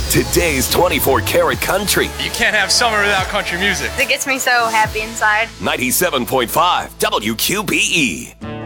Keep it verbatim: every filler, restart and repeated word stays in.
Today's twenty-four karat country. You can't have summer without country music. It gets me so happy inside. ninety-seven point five W Q B E.